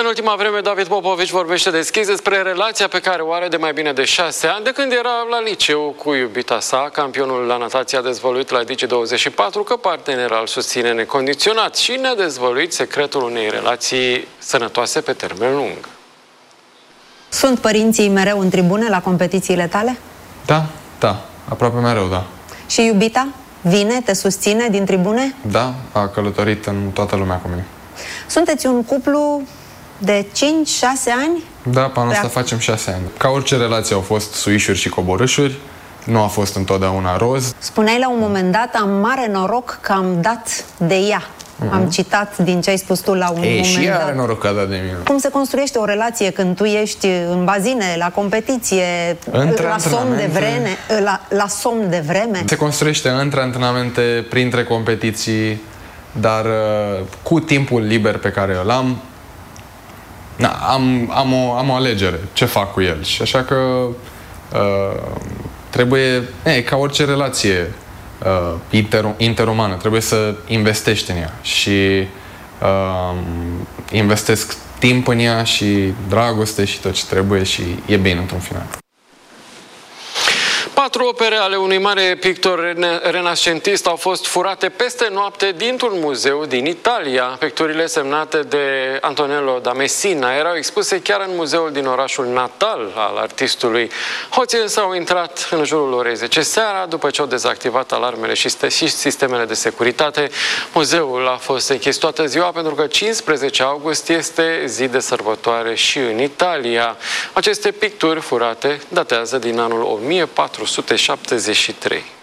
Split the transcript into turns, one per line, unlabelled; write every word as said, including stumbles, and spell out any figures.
În ultima vreme, David Popovici vorbește deschis despre relația pe care o are de mai bine de șase ani, de când era la liceu cu iubita sa. Campionul la natație a dezvăluit la Digi douăzeci și patru că partenerul îl susține necondiționat și ne-a dezvăluit secretul unei relații sănătoase pe termen lung.
Sunt părinții mereu în tribune la competițiile tale?
Da, da, aproape mereu, da.
Și iubita? Vine, te susține din tribune?
Da, a călătorit în toată lumea cu mine.
Sunteți un cuplu de cinci șase ani?
Da, pe anul ăsta facem șase ani. Ca orice relație au fost suișuri și coborâșuri, nu a fost întotdeauna roz.
Spuneai la un moment dat, am mare noroc că am dat de ea. Mm-hmm. Am citat din ce ai spus tu la un
Ei,
moment
și ea
dat.
are noroc că a dat de mine.
Cum se construiește o relație când tu ești în bazine, la competiție,
între
la somn de vreme, la, la somn de vreme?
Se construiește între antrenamente, printre competiții, dar cu timpul liber pe care îl am, na, am, am, o, am o alegere, ce fac cu el. Și așa că uh, trebuie, e, ca orice relație uh, inter, interumană, trebuie să investești în ea. Și uh, investesc timp în ea și dragoste și tot ce trebuie și e bine într-un final.
Patru opere ale unui mare pictor renascentist au fost furate peste noapte dintr-un muzeu din Italia. Picturile semnate de Antonello da Messina erau expuse chiar în muzeul din orașul natal al artistului. Hoții însă au intrat în jurul orei zece seara, după ce au dezactivat alarmele și sistemele de securitate. Muzeul a fost închis toată ziua pentru că cincisprezece august este zi de sărbătoare și în Italia. Aceste picturi furate datează din anul o mie patru sute șaptezeci și trei.